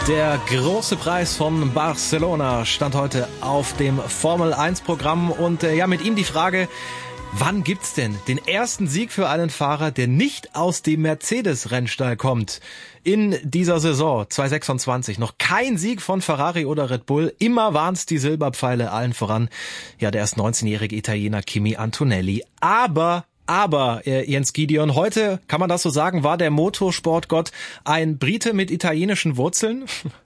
Der große Preis von Barcelona stand heute auf dem Formel-1-Programm und mit ihm die Frage, wann gibt's denn den ersten Sieg für einen Fahrer, der nicht aus dem Mercedes-Rennstall kommt? In dieser Saison 2026 noch kein Sieg von Ferrari oder Red Bull. Immer waren's die Silberpfeile, allen voran der erst 19-jährige Italiener Kimi Antonelli. Aber Jens Gideon, heute, kann man das so sagen, war der Motorsportgott ein Brite mit italienischen Wurzeln?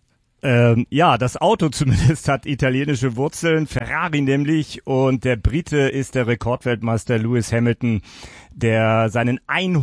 Ja, das Auto zumindest hat italienische Wurzeln, Ferrari nämlich, und der Brite ist der Rekordweltmeister Lewis Hamilton, der seinen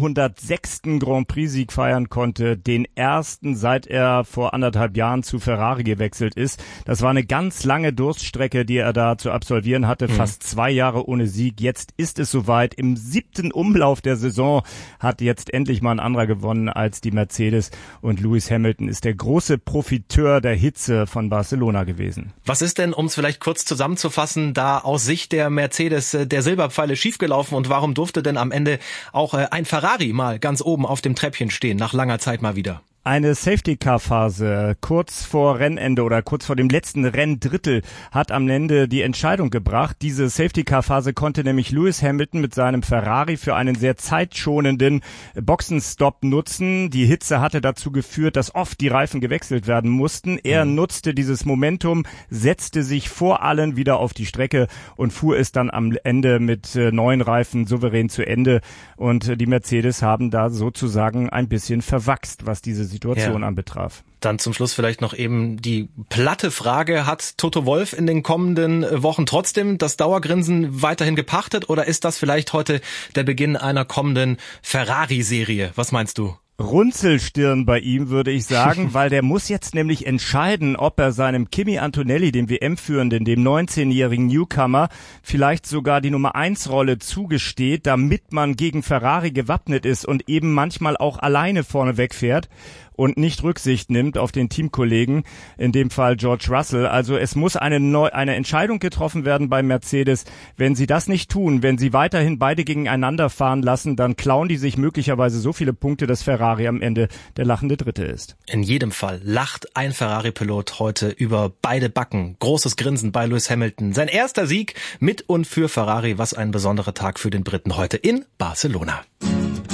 106. Grand Prix-Sieg feiern konnte, den ersten, seit er vor 1,5 Jahren zu Ferrari gewechselt ist. Das war eine ganz lange Durststrecke, die er da zu absolvieren hatte, fast 2 Jahre ohne Sieg. Jetzt ist es soweit. Im 7. Umlauf der Saison hat jetzt endlich mal ein anderer gewonnen als die Mercedes, und Lewis Hamilton ist der große Profiteur der Hitze von Barcelona gewesen. Was ist denn, um es vielleicht kurz zusammenzufassen, da aus Sicht der Mercedes der Silberpfeile schiefgelaufen, und warum durfte denn am Ende auch ein Ferrari mal ganz oben auf dem Treppchen stehen, nach langer Zeit mal wieder? Eine Safety-Car-Phase kurz vor Rennende oder kurz vor dem letzten Renndrittel hat am Ende die Entscheidung gebracht. Diese Safety-Car-Phase konnte nämlich Lewis Hamilton mit seinem Ferrari für einen sehr zeitschonenden Boxenstopp nutzen. Die Hitze hatte dazu geführt, dass oft die Reifen gewechselt werden mussten. Er nutzte dieses Momentum, setzte sich vor allen wieder auf die Strecke und fuhr es dann am Ende mit neuen Reifen souverän zu Ende. Und die Mercedes haben da sozusagen ein bisschen verwachst, was diese Situation anbetraf. Dann zum Schluss vielleicht noch eben die platte Frage: Hat Toto Wolff in den kommenden Wochen trotzdem das Dauergrinsen weiterhin gepachtet, oder ist das vielleicht heute der Beginn einer kommenden Ferrari-Serie? Was meinst du? Runzelstirn bei ihm, würde ich sagen, weil der muss jetzt nämlich entscheiden, ob er seinem Kimi Antonelli, dem WM-Führenden, dem 19-jährigen Newcomer, vielleicht sogar die Nummer-1-Rolle zugesteht, damit man gegen Ferrari gewappnet ist und eben manchmal auch alleine vorne wegfährt und nicht Rücksicht nimmt auf den Teamkollegen, in dem Fall George Russell. Also es muss eine Entscheidung getroffen werden bei Mercedes. Wenn sie das nicht tun, wenn sie weiterhin beide gegeneinander fahren lassen, dann klauen die sich möglicherweise so viele Punkte, dass Ferrari am Ende der lachende Dritte ist. In jedem Fall lacht ein Ferrari-Pilot heute über beide Backen. Großes Grinsen bei Lewis Hamilton. Sein erster Sieg mit und für Ferrari. Was ein besonderer Tag für den Briten heute in Barcelona.